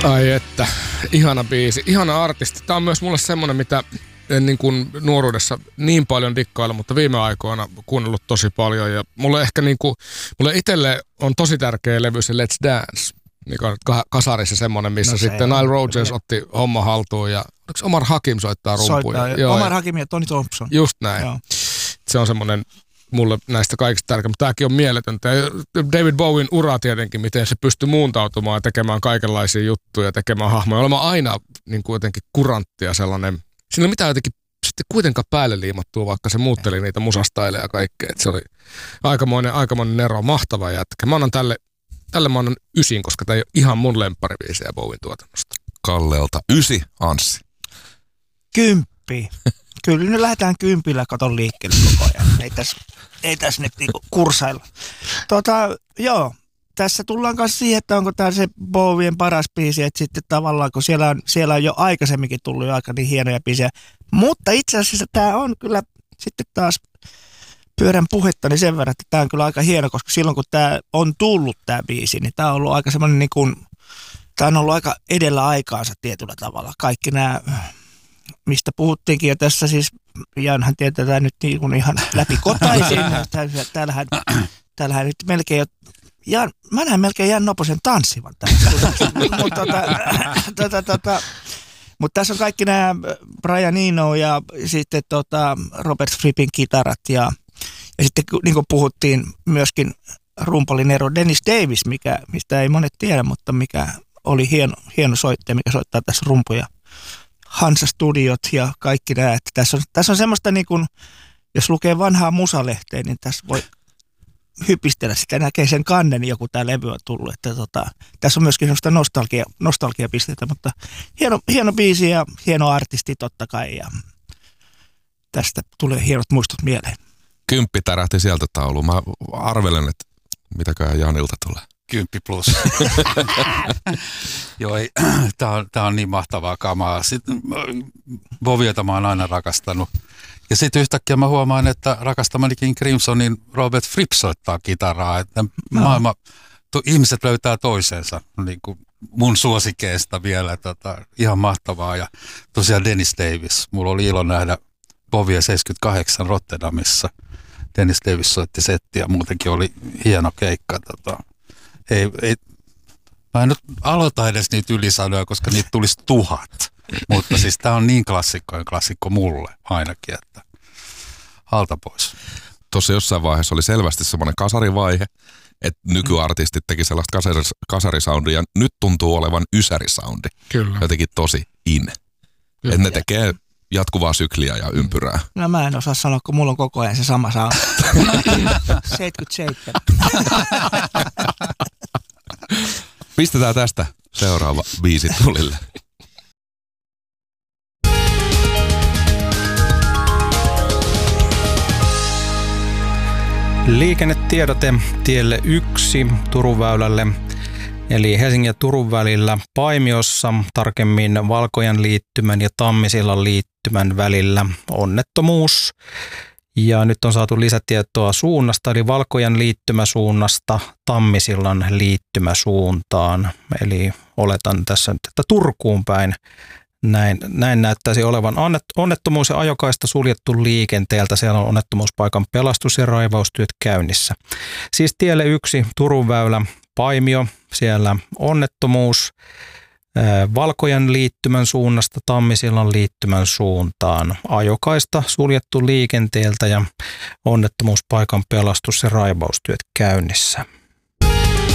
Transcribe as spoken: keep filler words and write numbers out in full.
Ai että, ihana biisi, ihana artisti. Tää on myös mulle semmonen, mitä en niin kuin nuoruudessa niin paljon dikkailla, mutta viime aikoina kuunnellut tosi paljon. Ja mulle ehkä niin kuin, mulle itselle on tosi tärkeä levy se Let's Dance, mikä on kasarissa semmonen, missä no se sitten Nile Rodgers otti homma haltuun ja onko Omar Hakim soittaa rumpuja? Soittaa, Joo, Omar Hakim ja Tony Thompson. Just näin. Joo. Se on semmonen mulle näistä kaikista tärkeä, mutta tämäkin on mieletöntä. David Bowien ura tietenkin, miten se pystyy muuntautumaan ja tekemään kaikenlaisia juttuja, tekemään hahmoja, olemaan aina niin kuin jotenkin kuranttia sellainen. Siinä ei ole mitään jotenkin sitten kuitenkaan päälle liimattua, vaikka se muutteli niitä musastaileja ja kaikkea. Et se oli aikamoinen, aikamoinen nero, mahtava jätkä. Mä annan tälle, tälle mä annan ysin, koska tämä ei ole ihan mun lempparibiisejä Bowien tuotannosta. Kallelta ysi, Anssi. Kymppi. Kyllä nyt lähdetään kympillä katon liikkeelle koko ajan. Ei tässä, ei tässä nyt niinku kursailla. Tota, joo, tässä tullaan kanssa siihen, että onko tämä se Bowien paras biisi, että sitten tavallaan, kun siellä on, siellä on jo aikaisemminkin tullut jo aika niin hienoja biisejä. Mutta itse asiassa tämä on kyllä sitten taas pyörän puhetta niin sen verran, että tämä on kyllä aika hieno, koska silloin kun tämä on tullut tämä biisi, niin tämä on ollut aika semmoinen niin kuin, tämä on ollut aika edellä aikaansa tietyllä tavalla. Kaikki nämä, mistä puhuttiinkin jo tässä siis, Janhan tietää tämä nyt niin kuin ihan läpikotaisin. Täällähän, täällähän nyt melkein jo, Jan, mä näen melkein Jan Noposen tanssivan täällä. Mutta tota, tota, tota, Mutta tässä on kaikki nämä Brian Eno ja sitten tota Robert Frippin kitarat ja, ja sitten niin kuin puhuttiin myöskin rumpalinero Dennis Davis, mikä, mistä ei monet tiedä, mutta mikä oli hieno, hieno soittaja, mikä soittaa tässä rumpuja. Hansa Studiot ja kaikki nämä. Että tässä, on, tässä on semmoista, niin kuin, jos lukee vanhaa musalehteä, niin tässä voi hypistellä sitä, näkee sen kannen, joku tämä levy on tullut. Että tota, tässä on myöskin semmoista nostalgia, nostalgiapisteitä, mutta hieno, hieno biisi ja hieno artisti totta kai. Ja tästä tulee hienot muistot mieleen. Kymppi tärähti sieltä tauluun. Mä arvelen, että mitäköhän Janilta tulee. Kymppi plus. Joo, tämä on, tää on niin mahtavaa kamaa. Sitten Bowieta mä oon aina rakastanut. Ja sitten yhtäkkiä mä huomaan, että rakastamanikin Crimsonin Robert Fripp soittaa kitaraa. Että no. maailma, to, ihmiset löytää toisensa, niin kuin mun suosikeista vielä. Tota, ihan mahtavaa. Ja tosiaan Dennis Davis. Mulla oli ilo nähdä Bowie seitsemänkymmentäkahdeksan Rotterdamissa. Dennis Davis soitti settiä. Muutenkin oli hieno keikka. Tota, ei, ei, mä en nyt aloita edes niitä ylisanoja, koska niitä tulisi tuhat. Mutta siis tää on niin klassikkojen klassikko mulle ainakin, että alta pois. Tuossa jossain vaiheessa oli selvästi semmoinen kasarivaihe, että nykyartistit teki sellaista kasaris, kasarisoundia ja nyt tuntuu olevan ysärisoundi. Kyllä. Jotenkin tosi in. Että ne tekee jatkuvaa sykliä ja ympyrää. No mä en osaa sanoa, kun mulla on koko ajan se sama soundi. seitsemänkymmentäseitsemän. Pistetään tästä seuraava biisi tulille. Liikennetiedote tielle yksi Turun väylälle, eli Helsingin ja Turun välillä Paimiossa, tarkemmin Valkojan liittymän ja Tammisillan liittymän välillä onnettomuus. Ja nyt on saatu lisätietoa suunnasta, eli Valkojan liittymäsuunnasta Tammisillan liittymäsuuntaan. Eli oletan tässä nyt, että Turkuun päin. Näin, näin näyttäisi olevan onnettomuus ja ajokaista suljettu liikenteeltä. Siellä on onnettomuuspaikan pelastus- ja raivaustyöt käynnissä. Siis tielle yksi Turun väylä Paimio, siellä onnettomuus. Valkojan liittymän suunnasta Tammisillan liittymän suuntaan. Ajokaista suljettu liikenteeltä ja onnettomuuspaikan pelastus- ja raivaustyöt käynnissä.